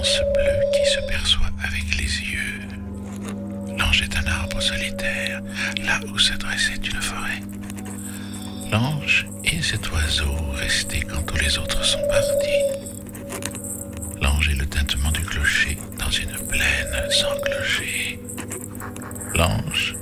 l'immense bleu qui se perçoit avec les yeux. L'ange est un arbre solitaire, là où se dressait une forêt. L'ange est cet oiseau resté quand tous les autres sont partis. L'ange est le tintement du clocher dans une plaine sans clocher. L'ange